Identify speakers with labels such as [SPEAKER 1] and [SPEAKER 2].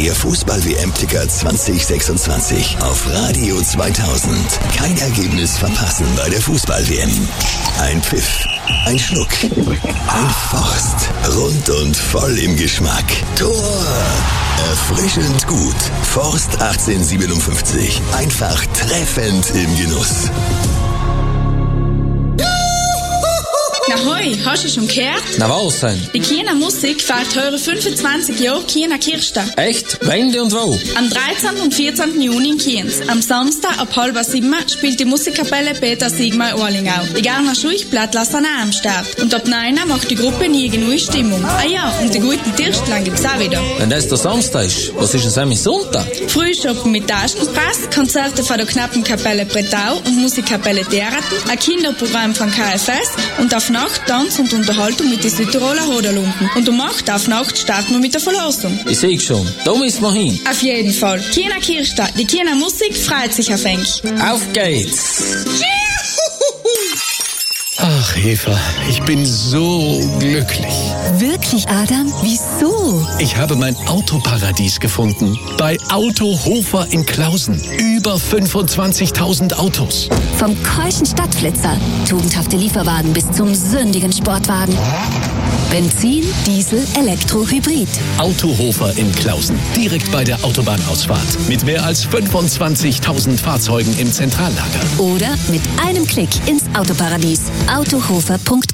[SPEAKER 1] Der Fußball-WM-Ticker 2026 auf Radio 2000. Kein Ergebnis verpassen bei der Fußball-WM. Ein Pfiff, ein Schluck, ein Forst. Rund und voll im Geschmack. Tor! Erfrischend gut. Forst 1857. Einfach treffend im Genuss.
[SPEAKER 2] Na hoi, hast du schon gehört?
[SPEAKER 3] Na was denn?
[SPEAKER 2] Die Kiener Musik feiert heute 25 Jahre Kiener Kirchstag.
[SPEAKER 3] Echt? Wann und wo?
[SPEAKER 2] Am 13. und 14. Juni in Kienz. Am Samstag ab 6:30 spielt die Musikkapelle Peter Sigmar Orlingau. Die Garner Schuichblatt lassen auch am Start. Und ab 9 macht die Gruppe nie genug Stimmung. Ah ja, und die guten Tirstlang gibt's auch wieder.
[SPEAKER 3] Wenn das der Samstag ist, was ist denn am Sonntag?
[SPEAKER 2] Frühschoppen mit Taschenpress, Konzerte von der Knappenkapelle Bretau und Musikkapelle Deraten, ein Kinderprogramm von KFS und auf Nacht Tanz und Unterhaltung mit den Südtiroler Hoderlumpen. Und um 8 auf Nacht starten wir mit der Verlosung.
[SPEAKER 3] Ich sehe schon, da müssen wir hin.
[SPEAKER 2] Auf jeden Fall. Kiener Kirchstag, die Kiener Musik freut sich auf euch.
[SPEAKER 3] Auf geht's!
[SPEAKER 4] Ach, Eva, ich bin so glücklich.
[SPEAKER 5] Wirklich, Adam? Wieso?
[SPEAKER 4] Ich habe mein Autoparadies gefunden. Bei Autohofer in Klausen. Über 25.000 Autos.
[SPEAKER 5] Vom keuschen Stadtflitzer, tugendhafte Lieferwagen bis zum sündigen Sportwagen. Benzin, Diesel, Elektro, Hybrid.
[SPEAKER 4] Autohofer in Klausen. Direkt bei der Autobahnausfahrt. Mit mehr als 25.000 Fahrzeugen im Zentrallager.
[SPEAKER 5] Oder mit einem Klick ins Autoparadies. Autohofer.com